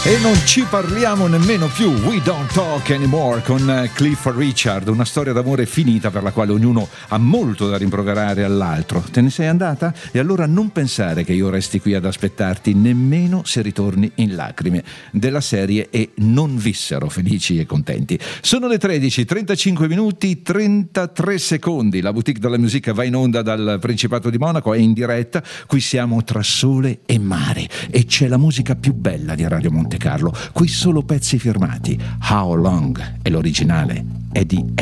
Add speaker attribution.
Speaker 1: E non ci parliamo nemmeno più, We Don't Talk Anymore con Cliff Richard, una storia d'amore finita per la quale ognuno ha molto da rimproverare all'altro. Te ne sei andata? E allora non pensare che io resti qui ad aspettarti, nemmeno se ritorni in lacrime, della serie E non vissero felici e contenti. Sono le 13, 35 minuti, 33 secondi. La boutique della musica va in onda dal Principato di Monaco, è in diretta. Qui siamo tra sole e mare e c'è la musica più bella di Radio Monte Carlo, qui solo pezzi firmati. How Long è l'originale, è di